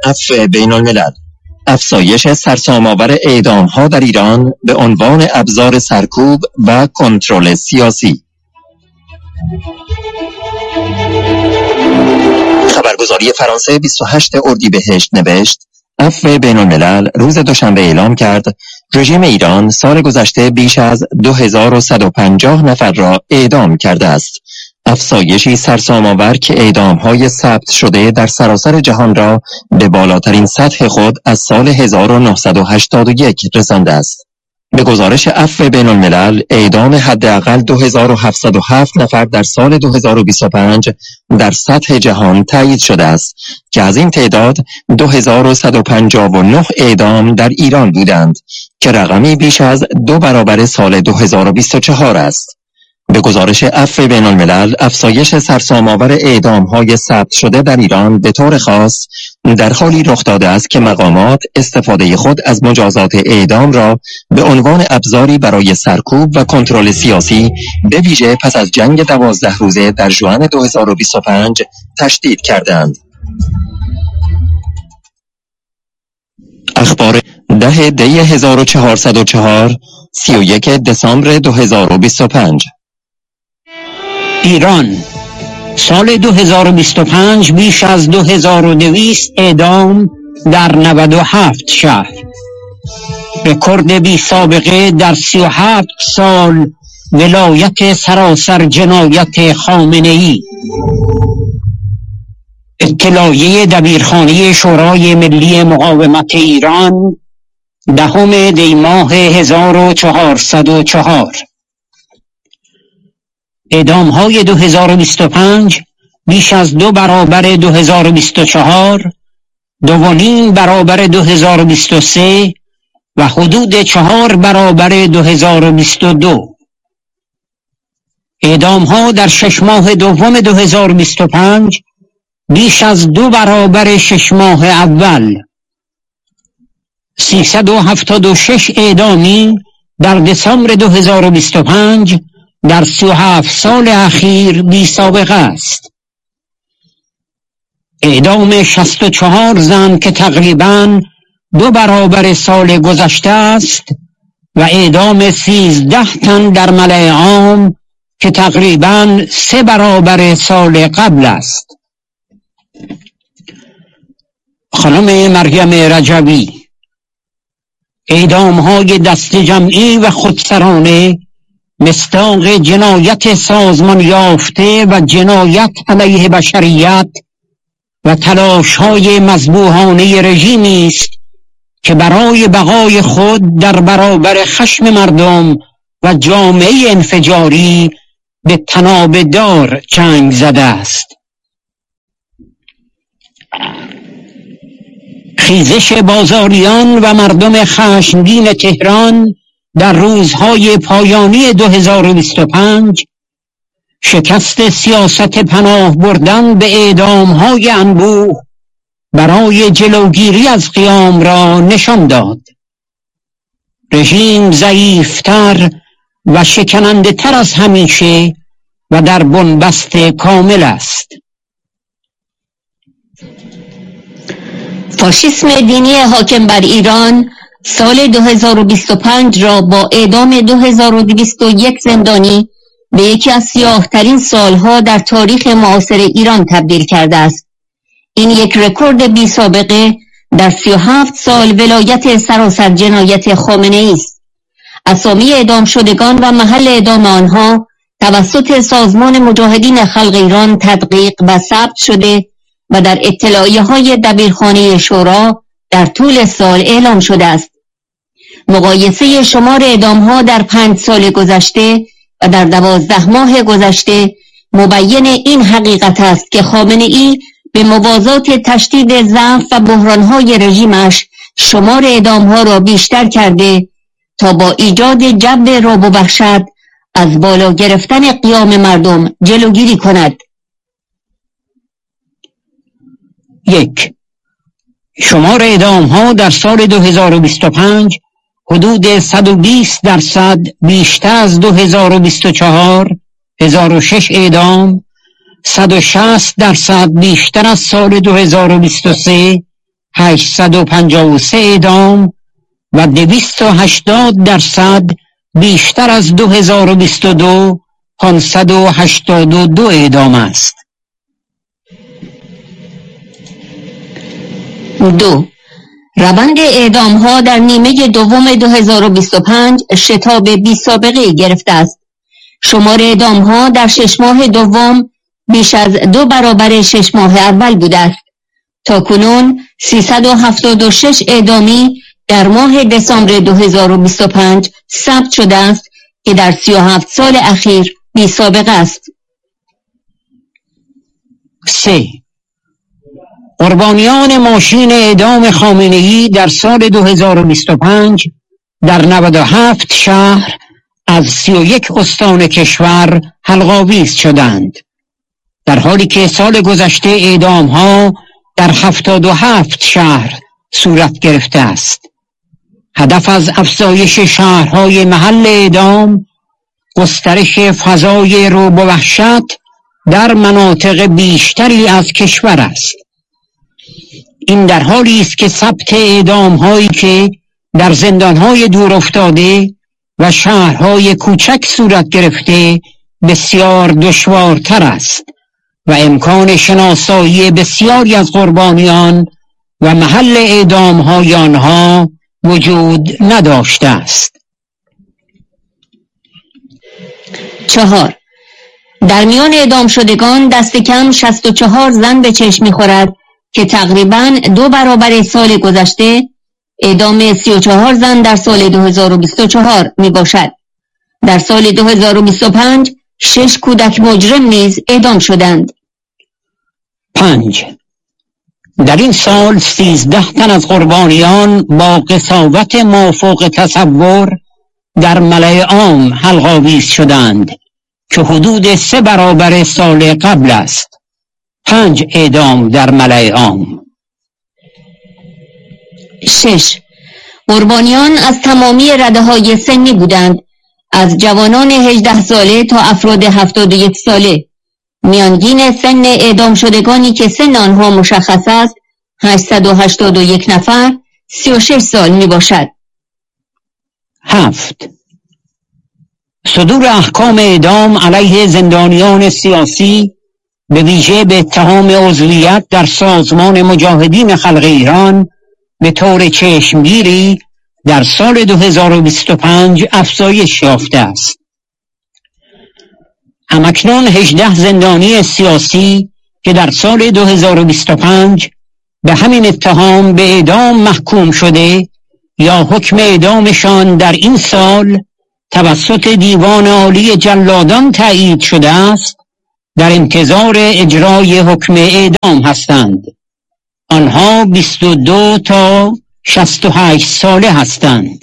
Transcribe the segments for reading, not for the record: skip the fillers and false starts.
عفو بین الملل، افزایش سرسام‌آور اعدام‌ها در ایران به عنوان ابزار سرکوب و کنترل سیاسی. خبرگزاری فرانسه 28 اردیبهشت نوشت: عفو بین الملل روز دوشنبه اعلام کرد رژیم ایران سال گذشته بیش از 2150 نفر را اعدام کرده است. افزایشی سرسام‌آور که اعدام‌های ثبت شده در سراسر جهان را به بالاترین سطح خود از سال 1981 رسانده است. به گزارش عفو بین الملل، اعدام حداقل 2707 نفر در سال 2025 در سطح جهان تایید شده است که از این تعداد 2159 اعدام در ایران بودند که رقمی بیش از 2 برابر سال 2024 است. به گزارش عفو بین الملل، افزایش سرسام‌آور اعدام‌های ثبت شده در ایران به طور خاص در حالی رخ داده است که مقامات استفاده خود از مجازات اعدام را به عنوان ابزاری برای سرکوب و کنترل سیاسی به ویژه پس از جنگ 12 روزه در ژوئن 2025 تشدید کردند. اخبار 10 دی 1404 31 دسامبر 2025. ایران سال 2025 بیش از 2200 اعدام در 97 شهر، رکورد بی سابقه در 37 سال ولایت سراسر جنایت خامنه‌ای. اطلاعیه دبیرخانه شورای ملی مقاومت ایران 10 دی ماه 1404. اعدام‌های 2025 بیش از 2 برابر 2024، 2.5 برابر 2023 و حدود 4 برابر 2022. اعدام‌ها در 6 ماه دوم 2025 بیش از 2 برابر 6 ماه اول. 376 اعدامی در دسامبر 2025 در 37 سال اخیر بی سابقه است. اعدام 64 زن که تقریباً 2 برابر سال گذشته است و اعدام 13 تن در ملأ عام که تقریباً 3 برابر سال قبل است. خانم مریم رجوی: اعدام‌های دست جمعی و خودسرانه مصداق جنایت سازمان یافته و جنایت علیه بشریت و تلاش‌های مذبوحانه رژیمی است که برای بقای خود در برابر خشم مردم و جامعه انفجاری به طناب دار چنگ زده است. خیزش بازاریان و مردم خشمگین تهران در روزهای پایانی 2025 شکست سیاست پناه بردن به اعدام‌های انبوه برای جلوگیری از قیام را نشان داد. رژیم ضعیفتر و شکننده تر از همیشه و در بنبست کامل است. فاشیسم دینی حاکم بر ایران سال 2025 را با اعدام 2201 زندانی به یکی از سیاه‌ترین سالها در تاریخ معاصر ایران تبدیل کرده است. این یک رکورد بی سابقه در 37 سال ولایت سراسر جنایت خامنه‌ای است. اسامی اعدام شدگان و محل اعدام آنها توسط سازمان مجاهدین خلق ایران تدقیق و ثبت شده و در اطلاعیه‌های دبیرخانه شورا در طول سال اعلام شده است. مقایسه شمار اعدام‌ها در 5 سال گذشته و در 12 ماه گذشته مبین این حقیقت است که خامنه‌ای به موازات تشدید ضعف و بحران‌های رژیمش شمار اعدام‌ها را بیشتر کرده تا با ایجاد جو رعب و وحشت از بالا گرفتن قیام مردم جلوگیری کند. 1. شمار اعدام‌ها در سال 2025 حدود 120% بیشتر از 2024 1006 اعدام، 160% بیشتر از سال 2023 853 اعدام و 280% بیشتر از 2022 582 اعدام است. 2. روند اعدام ها در نیمه دوم 2025 شتاب بی سابقه گرفته است. شمار اعدام ها در 6 ماه دوم بیش از 2 برابر 6 ماه اول بوده است. تاکنون 376 اعدامی در ماه دسامبر 2025 ثبت شده است که در 37 سال اخیر بی سابقه است. 3. قربانیان ماشین اعدام خامنه‌ای در سال 2025 در 97 شهر از 31 استان کشور حلق‌آویز شدند، در حالی که سال گذشته اعدام ها در 77 شهر صورت گرفته است. هدف از افزایش شهرهای محل اعدام گسترش فضای رعب و وحشت در مناطق بیشتری از کشور است. این در حالی است که ثبت اعدام هایی که در زندانهای دور افتاده و شهرهای کوچک صورت گرفته بسیار دشوارتر است و امکان شناسایی بسیاری از قربانیان و محل اعدام های آنها وجود نداشته است. 4. در میان اعدام شدگان دست کم 64 زن به چشم می‌خورد که تقریباً 2 برابر سال گذشته اعدام 34 زن در سال 2024 می باشد. در سال 2025 6 کودک مجرم نیز اعدام شدند. 5. در این سال 13 تن از قربانیان با قساوت مافوق تصور در ملأ عام حلق‌آویز شدند که حدود 3 برابر سال قبل است. 5 اعدام در ملأ عام. 6. قربانیان از تمامی رده‌های سنی بودند، از جوانان 18 ساله تا افراد 71 ساله. میانگین سن اعدام شدگانی که سن آنها مشخص است 881 نفر 36 سال می باشد. 7. صدور احکام اعدام علیه زندانیان سیاسی به ویژه به اتهام عضویت در سازمان مجاهدین خلق ایران به طور چشمگیری در سال 2025 افزایش یافته است. همکنون 18 زندانی سیاسی که در سال 2025 به همین اتهام به اعدام محکوم شده یا حکم اعدامشان در این سال توسط دیوان عالی جلادان تایید شده است، در انتظار اجرای حکم اعدام هستند. آنها 22 تا 68 ساله هستند.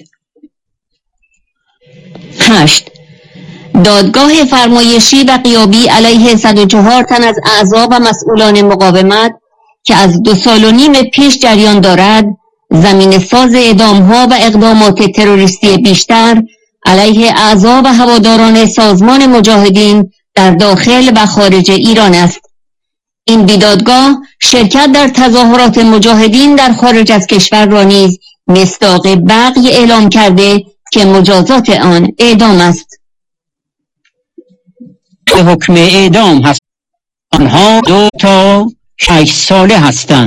8. دادگاه فرمایشی و غیابی علیه 104 تن از اعضا و مسئولان مقاومت که از 2.5 سال پیش جریان دارد، زمین ساز اعدام‌ها و اقدامات تروریستی بیشتر علیه اعضا و هواداران سازمان مجاهدین در داخل و خارج ایران است. این بیدادگاه شرکت در تظاهرات مجاهدین در خارج از کشور را نیز مصداق بغی اعلام کرده که مجازات آن اعدام است. حکم اعدام هست. آنها 2 تا 6 ساله هستند.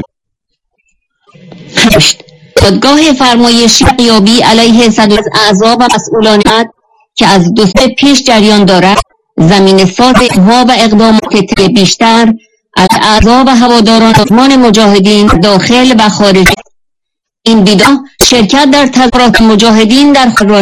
8. دادگاه فرمایشی غیابی علیه 100 از اعضا و مسئولان که از 2 سال پیش جریان دارد، زمین ساز ها و اقدامات بیشتر از اعضا و هواداران سازمان مجاهدین داخل و خارج. این بیدادگاه شرکت در تظاهرات مجاهدین در